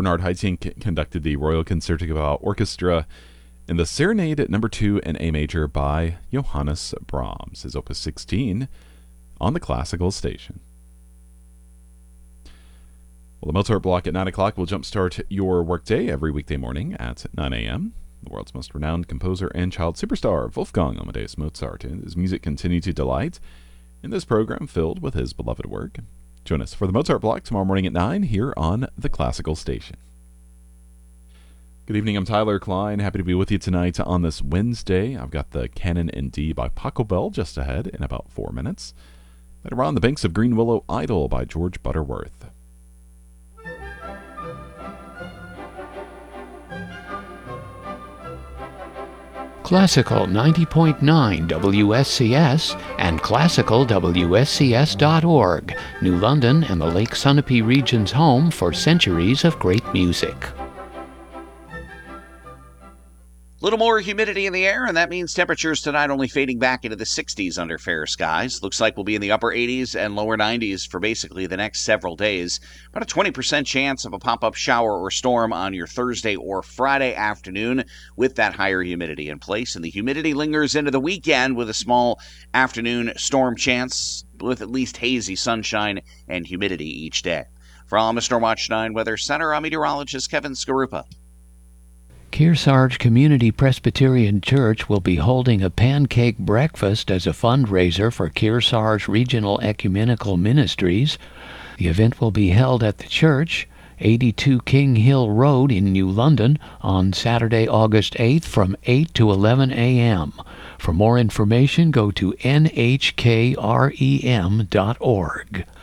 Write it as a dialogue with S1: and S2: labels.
S1: Bernard Haitink conducted the Royal Concertgebouw Orchestra in the Serenade No. 2 in A major by Johannes Brahms, his Opus 16, on the Classical Station. Well, the Mozart block at 9 o'clock will jumpstart your workday every weekday morning at 9 a.m. The world's most renowned composer and child superstar, Wolfgang Amadeus Mozart, and his music continue to delight in this program filled with his beloved work. Join us for the Mozart block tomorrow morning at 9 here on the Classical Station. Good evening, I'm Tyler Klein. Happy to be with you tonight on this Wednesday. I've got the Canon in D by Pachelbel just ahead in about 4 minutes. Later on, The Banks of Green Willow Idle by George Butterworth.
S2: Classical 90.9 WSCS and classicalwscs.org, New London and the Lake Sunapee region's home for centuries of great music.
S3: Little more humidity in the air, and that means temperatures tonight only fading back into the 60s under fair skies. Looks like we'll be in the upper 80s and lower 90s for basically the next several days. About a 20% chance of a pop-up shower or storm on your Thursday or Friday afternoon with that higher humidity in place. And the humidity lingers into the weekend with a small afternoon storm chance with at least hazy sunshine and humidity each day. From the Stormwatch 9 Weather Center, I'm meteorologist Kevin Skarupa.
S2: Kearsarge Community Presbyterian Church will be holding a pancake breakfast as a fundraiser for Kearsarge Regional Ecumenical Ministries. The event will be held at the church, 82 King Hill Road in New London, on Saturday, August 8th from 8 to 11 a.m. For more information, go to nhkrem.org.